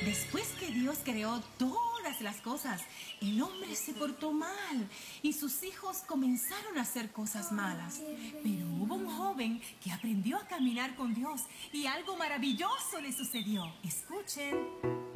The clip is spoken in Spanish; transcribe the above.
Después que Dios creó todas las cosas, el hombre se portó mal y sus hijos comenzaron a hacer cosas malas. Pero hubo un joven que aprendió a caminar con Dios y algo maravilloso le sucedió. Escuchen.